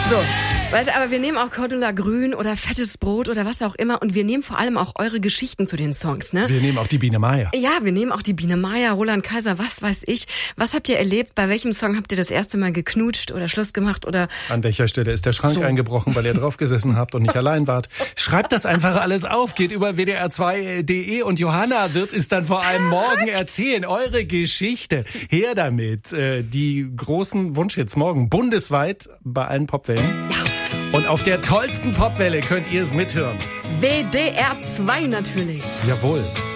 So, weißt du, aber wir nehmen auch Cordula Grün oder Fettes Brot oder was auch immer und wir nehmen vor allem auch eure Geschichten zu den Songs, ne? Wir nehmen auch die Biene Meier. Ja, wir nehmen auch die Biene Meier, Roland Kaiser, was weiß ich. Was habt ihr erlebt? Bei welchem Song habt ihr das erste Mal geknutscht oder Schluss gemacht oder? An welcher Stelle ist der Schrank eingebrochen, weil ihr drauf gesessen habt und nicht allein wart? Schreibt das einfach alles auf, geht über wdr2.de und Johanna wird es dann vor allem morgen erzählen. Eure Geschichte. Her damit. Die großen Wunschhits morgen bundesweit bei allen Popwellen. Ja. Und auf der tollsten Popwelle könnt ihr es mithören. WDR 2 natürlich. Jawohl.